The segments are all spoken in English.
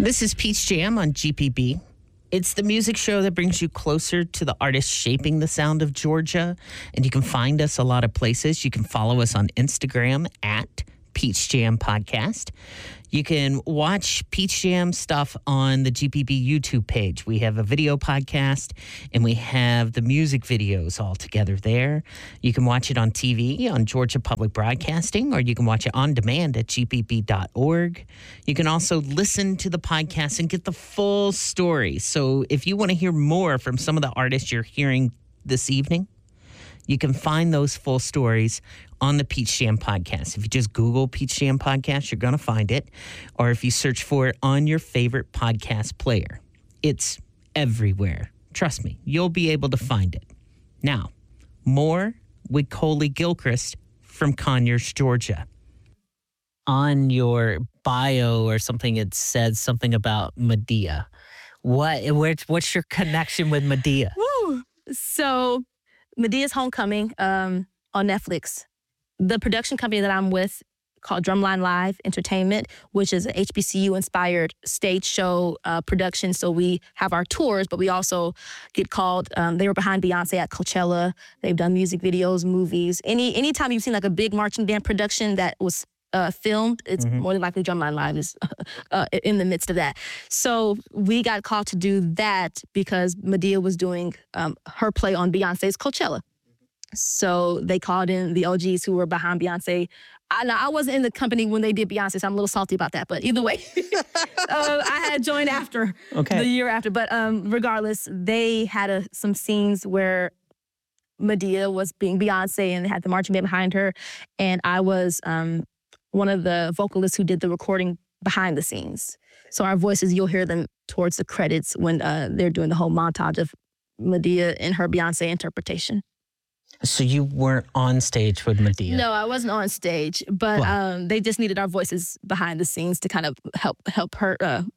This is Peach Jam on GPB. It's the music show that brings you closer to the artists shaping the sound of Georgia. And you can find us a lot of places. You can follow us on Instagram at Peach Jam Podcast. You can watch Peach Jam stuff on the GPB YouTube page. We have a video podcast and we have the music videos all together there. You can watch it on TV on Georgia Public Broadcasting, or you can watch it on demand at gpb.org. You can also listen to the podcast and get the full story. So if you want to hear more from some of the artists you're hearing this evening, you can find those full stories on the Peach Jam Podcast. If you just Google Peach Jam Podcast, you're going to find it. Or if you search for it on your favorite podcast player, it's everywhere. Trust me, you'll be able to find it. Now, more with Coley Gilchrist from Conyers, Georgia. On your bio or something, it said something about Madea. What's your connection with Madea? Woo! So, Medea's Homecoming on Netflix. The production company that I'm with called Drumline Live Entertainment, which is an HBCU-inspired stage show production. So we have our tours, but we also get called. They were behind Beyonce at Coachella. They've done music videos, movies. Anytime you've seen like a big marching band production that was filmed, it's more than likely Drumline Live is in the midst of that. So we got called to do that because Madea was doing her play on Beyonce's Coachella. So they called in the OGs who were behind Beyonce. I wasn't in the company when they did Beyonce, so I'm a little salty about that. But either way, I had joined after, the year after. But regardless, they had some scenes where Madea was being Beyonce and they had the marching band behind her. And I was one of the vocalists who did the recording behind the scenes. So our voices, you'll hear them towards the credits when they're doing the whole montage of Madea and her Beyonce interpretation. So you weren't on stage with Madea? No, I wasn't on stage, but they just needed our voices behind the scenes to kind of help her,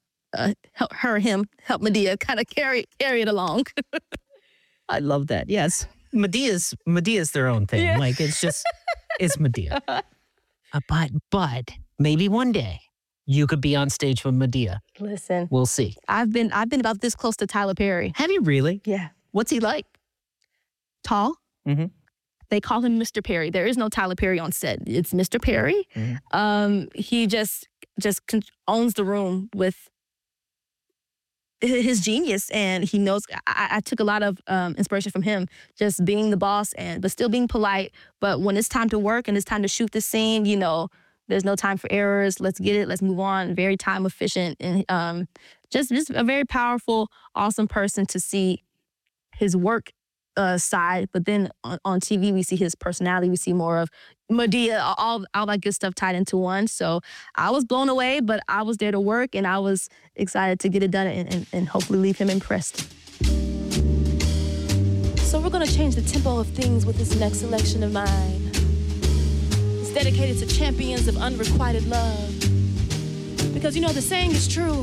help Madea kind of carry it along. I love that. Yes, Medea's their own thing. Yeah. Like it's Madea. But maybe one day you could be on stage with Madea. Listen, we'll see. I've been about this close to Tyler Perry. Have you really? Yeah. What's he like? Tall. Mm-hmm. They call him Mr. Perry. There is no Tyler Perry on set. It's Mr. Perry. Mm-hmm. He just owns the room with his genius, and he knows. I took a lot of inspiration from him, just being the boss but still being polite. But when it's time to work and it's time to shoot the scene, there's no time for errors. Let's get it. Let's move on. Very time efficient, and just a very powerful, awesome person to see his work side, but then on TV we see his personality. We see more of Madea, all that good stuff tied into one. So I was blown away, but I was there to work, and I was excited to get it done and hopefully leave him impressed. So we're gonna change the tempo of things with this next selection of mine. It's dedicated to champions of unrequited love, because the saying is true: